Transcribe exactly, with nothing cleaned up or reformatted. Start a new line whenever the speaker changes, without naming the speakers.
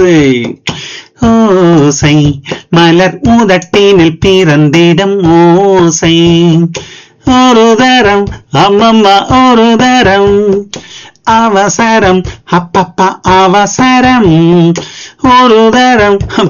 ஓசை மலர் உதட்டினில் பிறந்திடும் ஓசை ஒரு தரம் அம்மம்மா ஒரு தரம் அவசரம் அப்பப்பா அவசரம் ஒரு தரம்